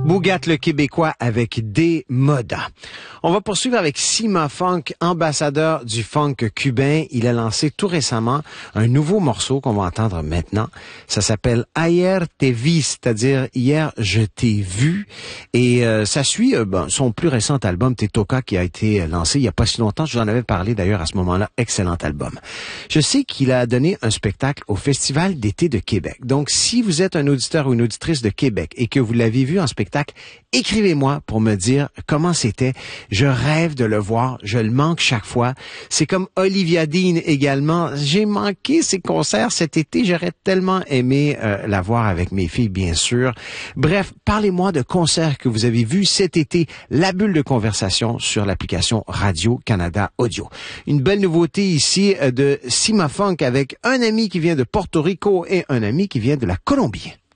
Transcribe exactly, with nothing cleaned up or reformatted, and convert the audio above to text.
Bougat le Québécois avec des Moda. On va poursuivre avec Sima Funk, ambassadeur du funk cubain. Il a lancé tout récemment un nouveau morceau qu'on va entendre maintenant. Ça s'appelle Ayer te vi, c'est-à-dire hier je t'ai vu. Et euh, ça suit euh, ben, son plus récent album Te Toca qui a été lancé il y a pas si longtemps. Je vous en avais parlé d'ailleurs à ce moment-là. Excellent album. Je sais qu'il a donné un spectacle au Festival d'été de Québec. Donc si vous êtes un auditeur ou une auditrice de Québec et que vous l'avez vu en spectacle, écrivez-moi pour me dire comment c'était. Je rêve de le voir. Je le manque chaque fois. C'est comme Olivia Dean également. J'ai manqué ses concerts cet été. J'aurais tellement aimé euh, la voir avec mes filles, bien sûr. Bref, parlez-moi de concerts que vous avez vus cet été. La bulle de conversation sur l'application Radio-Canada Audio. Une belle nouveauté ici de Sima Funk avec un ami qui vient de Porto Rico et un ami qui vient de la Colombie.